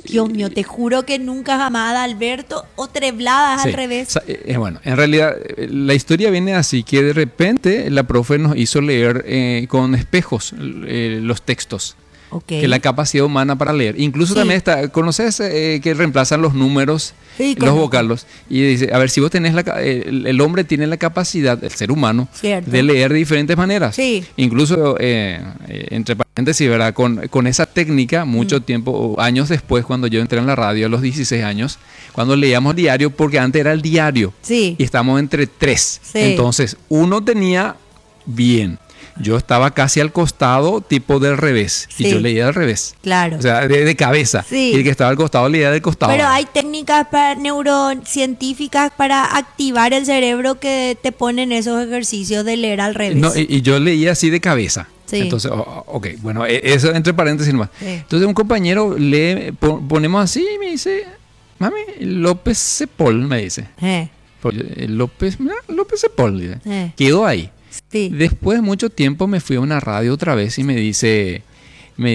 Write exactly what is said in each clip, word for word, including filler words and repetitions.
Dios mío, te juro que nunca jamás Alberto o trebladas Sí. al revés. Sa- eh, bueno, en realidad eh, la historia viene así, que de repente la profe nos hizo leer eh, con espejos eh, los textos. Ok. Que la capacidad humana para leer. Incluso Sí. también está, ¿conoces eh, que reemplazan los números, Sí, los conozco. vocablos? Y dice, a ver, si vos tenés la, ca- el, el hombre tiene la capacidad, el ser humano, Cierto. de leer de diferentes maneras. Sí. Incluso, eh, eh, entre paréntesis, ¿verdad? Con, con esa técnica, mucho Mm. tiempo, o años después, cuando yo entré en la radio a los dieciséis años, cuando leíamos diario, porque antes era el diario. Sí. Y estamos entre tres. Sí. Entonces, uno tenía bien. Yo estaba casi al costado, tipo del revés. Sí. Y yo leía al revés. Claro. O sea, de, de cabeza. Sí. Y el que estaba al costado leía del costado. Pero hay técnicas para neurocientíficas para activar el cerebro que te ponen esos ejercicios de leer al revés. No, y, y yo leía así de cabeza. Sí. Entonces, oh, oh, ok, bueno, e- eso entre paréntesis nomás. Sí. Entonces un compañero lee, po- ponemos así y me dice, mami, López Cepol, me dice. Eh, Pues yo, eh, López, mira, López Cepol, dice. Eh. Quedó ahí. sí. Después de mucho tiempo me fui a una radio otra vez y me dice, me,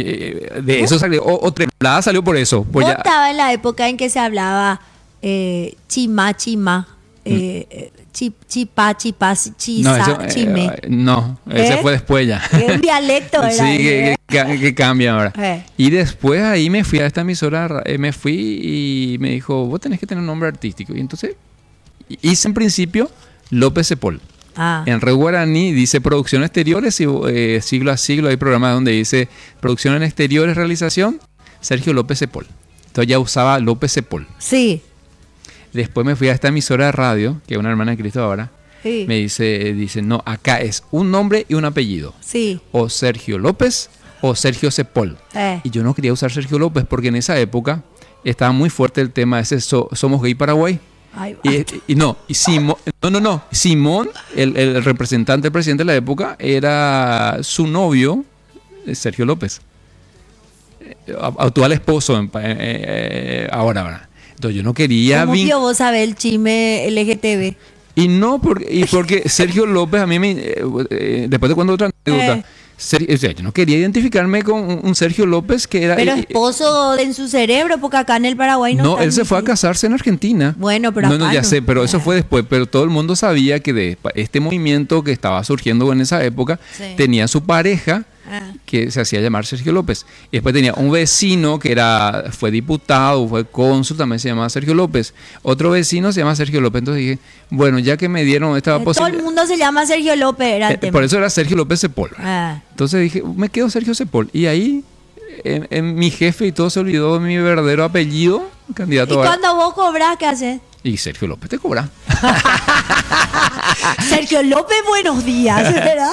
eh, de eso salió, o, o Treblada salió por eso. Pues Vos ya, estaba en la época en que se hablaba eh, chima, chima, eh, eh, chi- chipá, chipá, no, chisa, eso, eh, chime. no, ese ¿Eh? fue después ya. Que un dialecto era. Sí, que, ¿eh? que, que- que cambia ahora. Eh. Y después ahí me fui a esta emisora, eh, me fui y me dijo, vos tenés que tener un nombre artístico. Y entonces hice en principio López Cepol. Ah, En Red Guaraní dice producción exteriores y eh, siglo a siglo hay programas donde dice producción en exteriores, realización, Sergio López Cepol. Entonces ya usaba López Cepol. sí, Después me fui a esta emisora de radio, que es una hermana de Cristo ahora, sí, me dice, dice, no, acá es un nombre y un apellido. sí. O Sergio López o Sergio Cepol. Eh. Y yo no quería usar Sergio López porque en esa época estaba muy fuerte el tema ese, so- somos gay Paraguay. Ay, Y, y no, y Simón, no, no, no, Simón, el, el representante, el presidente de la época, era su novio, eh, Sergio López, Eh, actual esposo, en pa- eh, eh, ahora, ahora. Entonces yo no quería... ¿Cómo vin- vio vos sabés el chisme L G T B? Y no, porque, y porque Sergio López a mí me... eh, eh, después de cuando otra anécdota, Eh. Ser- o sea, yo no quería identificarme con un, un Sergio López que era... Pero eh, esposo de- en su cerebro, porque acá en el Paraguay no No, están él se fue a así. casarse en Argentina. Bueno, pero No, no, acá ya no. sé, pero eso Ah. fue después. Pero todo el mundo sabía que de este movimiento que estaba surgiendo en esa época Sí. tenía su pareja Ah. que se hacía llamar Sergio López. Y después tenía un vecino que era fue diputado, fue cónsul, también se llamaba Sergio López. Otro vecino se llama Sergio López. Entonces dije, bueno, ya que me dieron esta Eh, Todo el posibilidad... mundo se llama Sergio López, era el Eh, tema. por eso era Sergio López Cepol. Ah. Entonces dije, me quedo Sergio Cepol. Y ahí en, en mi jefe y todo se olvidó de mi verdadero apellido, ¿Y candidato a... cuando vos cobras, qué haces? Y Sergio López te cobra. Sergio López, buenos días, ¿verdad?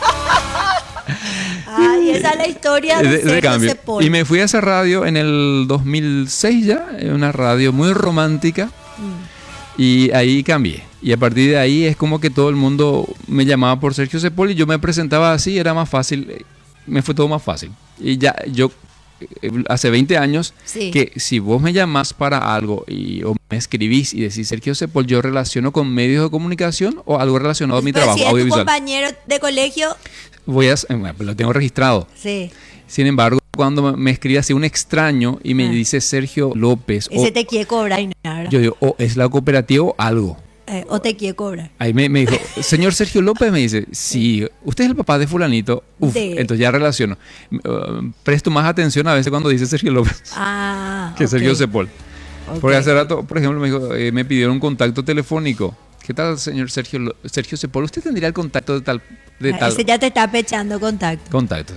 Ay, esa es la historia de, De- de Sergio cambio. Cepol. Y me fui a esa radio en el dos mil seis ya, en una radio muy romántica. Mm. Y ahí cambié. Y a partir de ahí es como que todo el mundo me llamaba por Sergio Cepol y yo me presentaba así, era más fácil, eh, me fue todo más fácil. Y ya yo, eh, hace veinte años, Sí. que si vos me llamás para algo y, o me escribís y decís Sergio Cepol, yo relaciono con medios de comunicación o algo relacionado a mi Entonces, trabajo si es tu audiovisual. compañero de colegio, Voy a, eh, bueno, lo tengo registrado. sí. Sin embargo, cuando me- me escribe así un extraño y me Ah. dice Sergio López, o, Ese te quiere cobrar y nada. yo digo, o es la cooperativa o algo. Eh, o te quiere cobrar. Ahí me, me dijo, señor Sergio López, me dice, sí, usted es el papá de fulanito. Uf, De- entonces ya relaciono. Uh, presto más atención a veces cuando dice Sergio López Ah, que ok. Sergio Cepol. Ok. Porque hace rato, por ejemplo, me, dijo, eh, me pidieron un contacto telefónico. ¿Qué tal, señor Sergio, Lo- Sergio Cepol? ¿Usted tendría el contacto de tal, de Ah, tal ese ya te está pechando contacto. contacto?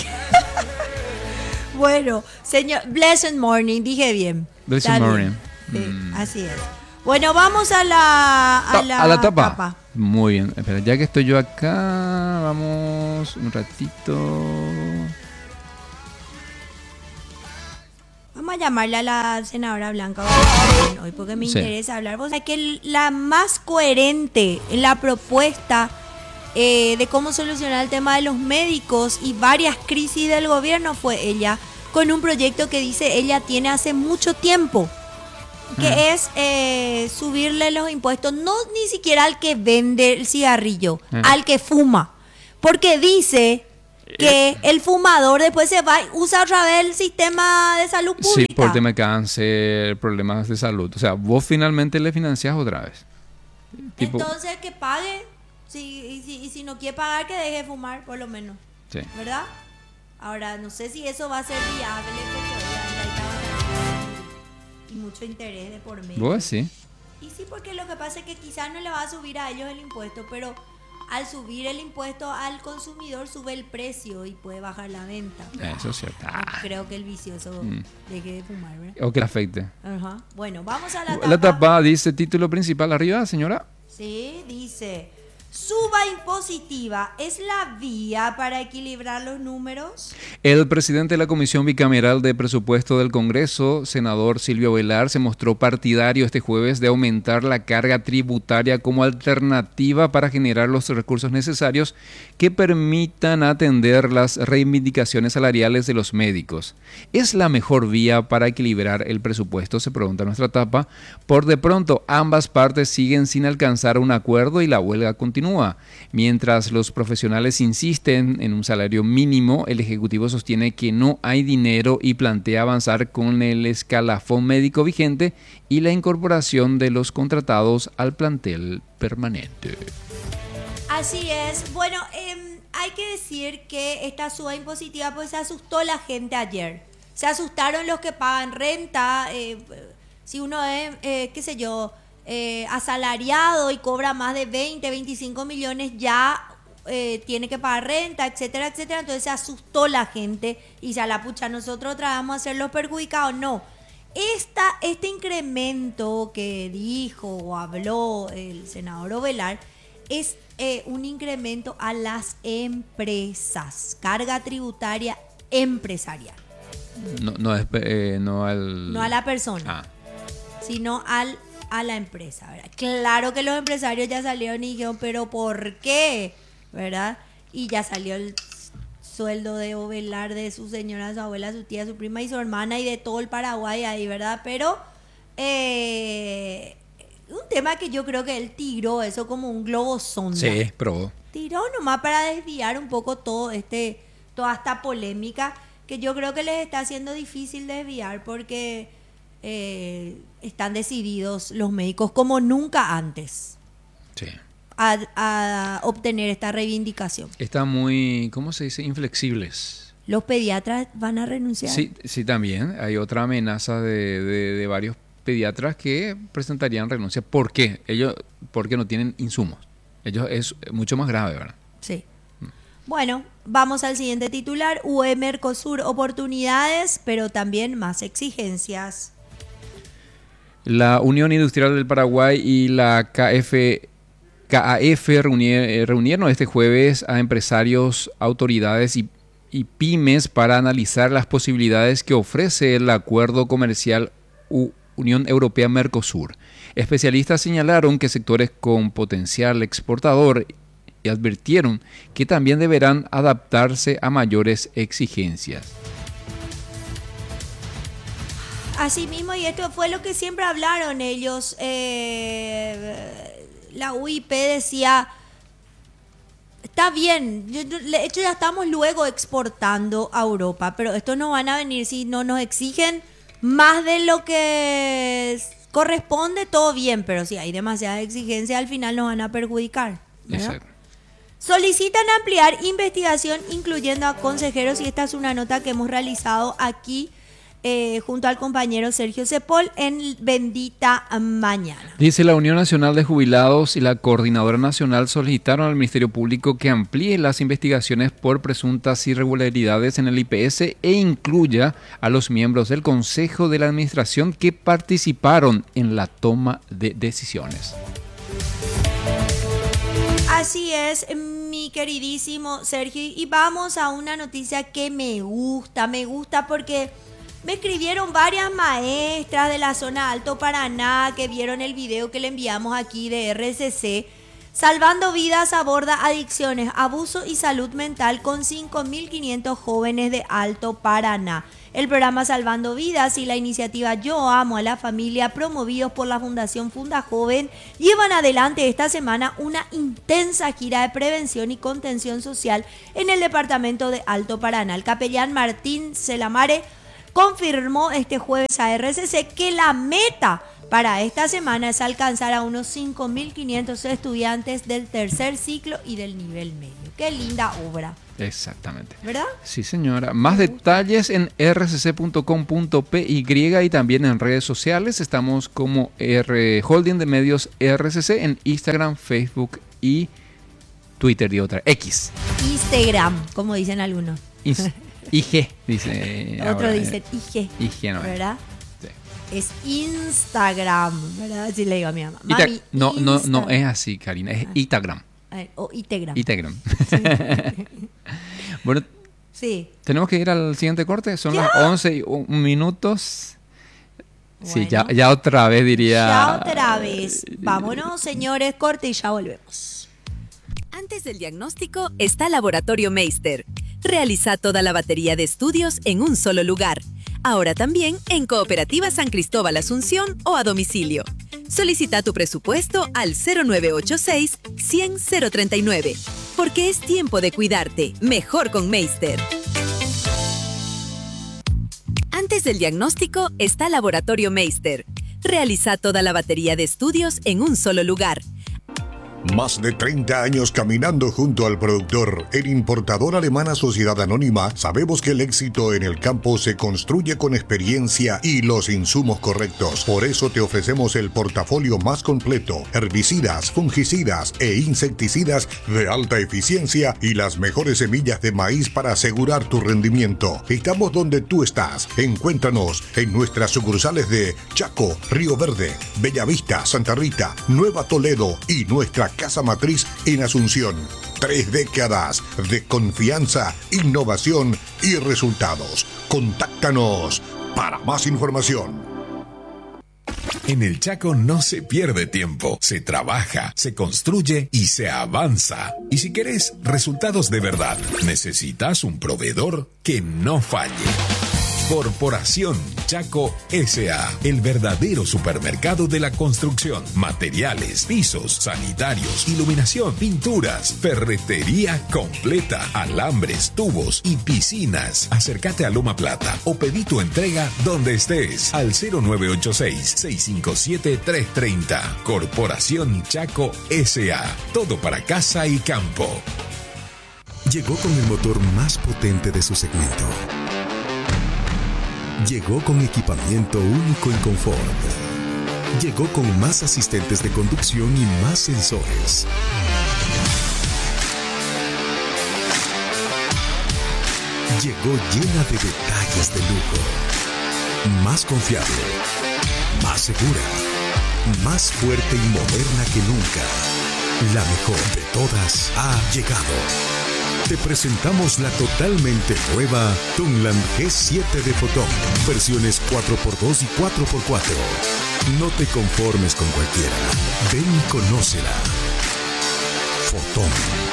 Bueno, señor, blessed morning, dije bien. Blessed Está bien. morning. Sí, Mm. así es. Bueno, vamos a la, a Ta- la, a la tapa. tapa. Muy bien. Espera, ya que estoy yo acá, vamos un ratito. Vamos a llamarle a la senadora Blanca hoy porque me Sí. interesa hablar. Vos sabés que la más coherente en la propuesta eh, de cómo solucionar el tema de los médicos y varias crisis del gobierno fue ella, con un proyecto que dice ella tiene hace mucho tiempo, que Ah. es eh, subirle los impuestos, no ni siquiera al que vende el cigarrillo, Ah. al que fuma, porque dice que el fumador después se va y usa otra vez el sistema de salud pública. Sí, por tema de cáncer, problemas de salud. O sea, vos finalmente le financiás otra vez. Tipo, entonces que pague, si, y, si, y si no quiere pagar, que deje de fumar, por lo menos. sí. ¿Verdad? Ahora, no sé si eso va a ser viable, porque obviamente hay y mucho interés de por medio. Vos sí. Y sí, porque lo que pasa es que quizás no le va a subir a ellos el impuesto, pero al subir el impuesto al consumidor sube el precio y puede bajar la venta. Eso es cierto. No creo que el vicioso Mm. deje de fumar, ¿verdad? O que le afecte. Ajá. Bueno, vamos a la tapa. La tapa dice título principal arriba, señora. Sí, dice: suba impositiva es la vía para equilibrar los números. El presidente de la Comisión Bicameral de Presupuesto del Congreso, senador Silvio Velar, se mostró partidario este jueves de aumentar la carga tributaria como alternativa para generar los recursos necesarios que permitan atender las reivindicaciones salariales de los médicos. ¿Es la mejor vía para equilibrar el presupuesto?, se pregunta nuestra tapa. Por de pronto, ambas partes siguen sin alcanzar un acuerdo y la huelga continúa. Mientras los profesionales insisten en un salario mínimo, el Ejecutivo sostiene que no hay dinero y plantea avanzar con el escalafón médico vigente y la incorporación de los contratados al plantel permanente. Así es. Bueno, eh, hay que decir que esta suba impositiva pues se asustó la gente ayer. Se asustaron los que pagan renta. Eh, si uno es, eh, qué sé yo, eh, asalariado y cobra más de veinte, veinticinco millones, ya eh, tiene que pagar renta, etcétera, etcétera. Entonces se asustó la gente y se la pucha, nosotros tratamos de ser los perjudicados. No. Esta, este incremento que dijo o habló el senador Ovelar es eh, un incremento a las empresas, carga tributaria empresarial. No, no, es, eh, no al... No a la persona, Ah. sino al, a la empresa, ¿verdad? Claro que los empresarios ya salieron y dijeron, pero ¿por qué? ¿Verdad? Y ya salió el sueldo de Ovelar, de su señora, su abuela, su tía, su prima y su hermana y de todo el Paraguay ahí, ¿verdad? Pero eh, un tema que yo creo que él tiró eso como un globo sonda. Sí, probó. Tiró nomás para desviar un poco todo este, toda esta polémica que yo creo que les está haciendo difícil desviar porque eh, están decididos los médicos como nunca antes Sí. a, a obtener esta reivindicación. Están muy, ¿cómo se dice? Inflexibles. ¿Los pediatras van a renunciar? Sí, sí, también. Hay otra amenaza de, de, de varios pediatras que presentarían renuncia. ¿Por qué? Ellos, porque no tienen insumos. Ellos es mucho más grave, ¿verdad? Sí. Bueno, vamos al siguiente titular. U E Mercosur, oportunidades, pero también más exigencias. La Unión Industrial del Paraguay y la K F, K A F reuni- reunieron este jueves a empresarios, autoridades y, y pymes para analizar las posibilidades que ofrece el acuerdo comercial U- Unión Europea-Mercosur. Especialistas señalaron que sectores con potencial exportador y advirtieron que también deberán adaptarse a mayores exigencias. Asimismo, y esto fue lo que siempre hablaron ellos, eh, la U I P decía, está bien, yo- yo- de hecho ya estamos luego exportando a Europa, pero estos no van a venir si no nos exigen más de lo que s- corresponde, todo bien, pero si hay demasiada exigencia al final nos van a perjudicar, ¿verdad? Exacto. Solicitan ampliar investigación incluyendo a consejeros y esta es una nota que hemos realizado aquí eh, junto al compañero Sergio Cepol en Bendita Mañana. Dice la Unión Nacional de Jubilados y la Coordinadora Nacional solicitaron al Ministerio Público que amplíe las investigaciones por presuntas irregularidades en el I P S e incluya a los miembros del Consejo de la Administración que participaron en la toma de decisiones. Así es, mi queridísimo Sergio, y vamos a una noticia que me gusta, me gusta porque me escribieron varias maestras de la zona Alto Paraná que vieron el video que le enviamos aquí de R C C. Salvando vidas aborda adicciones, abuso y salud mental con cinco mil quinientos jóvenes de Alto Paraná. El programa Salvando Vidas y la iniciativa Yo Amo a la Familia, promovidos por la Fundación Funda Joven, llevan adelante esta semana una intensa gira de prevención y contención social en el departamento de Alto Paraná. El capellán Martín Celamare confirmó este jueves a R C C que la meta para esta semana es alcanzar a unos cinco mil quinientos estudiantes del tercer ciclo y del nivel medio. ¡Qué linda obra! Exactamente. ¿Verdad? Sí, señora. Más detalles en r c c punto com punto p y y también en redes sociales. Estamos como R Holding de Medios R C C en Instagram, Facebook y Twitter y otra. X. Instagram, como dicen algunos. Is- I G, dice. Otro ahora, dice eh, I G. I G no es. ¿Verdad? Sí. Es Instagram, ¿verdad? Así le digo a mi mamá. Ita- Mami, no, no, Insta- no es así, Karina. Es Instagram. Eh, O Itegram. Instagram. Bueno, Sí. tenemos que ir al siguiente corte. Son ¿Ya? las once y un minutos. Sí, Bueno. ya, ya otra vez diría. Ya otra vez. Vámonos, señores, corte y ya volvemos. Antes del diagnóstico está Laboratorio Meister. Realiza toda la batería de estudios en un solo lugar. Ahora también en Cooperativa San Cristóbal Asunción o a domicilio. Solicita tu presupuesto al cero nueve ocho seis, cien, cero treinta y nueve. Porque es tiempo de cuidarte. Mejor con Meister. Antes del diagnóstico está Laboratorio Meister. Realiza toda la batería de estudios en un solo lugar. Más de treinta años caminando junto al productor. En Importadora Alemana Sociedad Anónima sabemos que el éxito en el campo se construye con experiencia y los insumos correctos. Por eso te ofrecemos el portafolio más completo: herbicidas, fungicidas e insecticidas de alta eficiencia y las mejores semillas de maíz para asegurar tu rendimiento. Estamos donde tú estás. Encuéntranos en nuestras sucursales de Chaco, Río Verde, Bellavista, Santa Rita, Nueva Toledo y nuestra casa matriz en Asunción. Tres décadas de confianza, innovación y resultados. Contáctanos para más información. En el Chaco no se pierde tiempo, se trabaja, se construye y se avanza. Y si querés resultados de verdad, necesitas un proveedor que no falle. Corporación Chaco S A, el verdadero supermercado de la construcción, materiales, pisos, sanitarios, iluminación, pinturas, ferretería completa, alambres, tubos y piscinas. Acércate a Loma Plata o pedí tu entrega donde estés al cero nueve ocho seis, seis cinco siete, tres tres cero. Corporación Chaco S A, todo para casa y campo. Llegó con el motor más potente de su segmento. Llegó con equipamiento único en confort. Llegó con más asistentes de conducción y más sensores. Llegó llena de detalles de lujo. Más confiable, más segura, más fuerte y moderna que nunca. La mejor de todas ha llegado. Te presentamos la totalmente nueva Tunland G siete de Fotón. Versiones cuatro por dos y cuatro por cuatro. No te conformes con cualquiera. Ven y conócela. Fotón.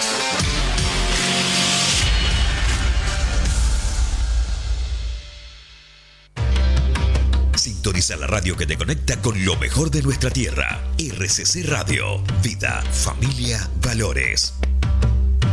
Sintoniza la radio que te conecta con lo mejor de nuestra tierra. R C C Radio. Vida, familia, valores.